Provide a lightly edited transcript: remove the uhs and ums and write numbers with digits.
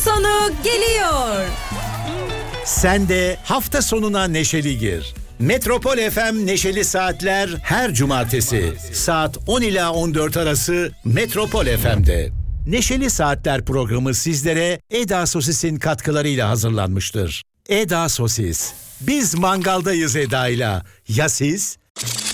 sonu geliyor. Sen de hafta sonuna neşeli gir. Metropol FM Neşeli Saatler her cumartesi saat 10 ila 14 arası Metropol FM'de. Neşeli Saatler programı sizlere Eda Sosis'in katkılarıyla hazırlanmıştır. Eda Sosis. Biz mangaldayız Eda'yla. Ya siz?